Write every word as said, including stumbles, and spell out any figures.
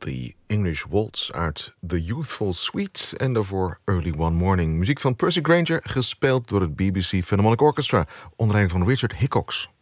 The English Waltz uit The Youthful Suite en daarvoor Early One Morning. Muziek van Percy Grainger, gespeeld door het B B C Philharmonic Orchestra onder leiding van Richard Hickox.